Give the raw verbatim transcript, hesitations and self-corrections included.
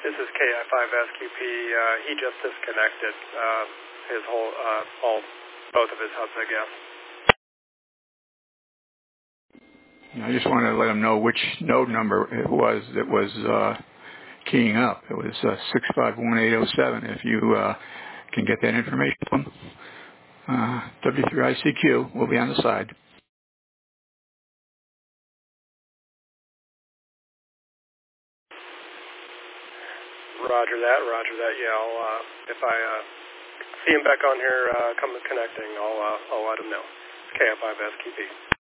This is K I five S Q P. Uh, he just disconnected uh, his whole, uh, all, both of his hubs, I guess. I just wanted to let him know which node number it was that was uh, keying up. It was uh, six five one eight zero seven. If you uh, can get that information from uh, W three I C Q, will be on the side. Roger that, roger that. Yeah, I'll, uh, if I uh, see him back on here uh, come connecting, I'll, uh, I'll let him know. It's K I five S Q P.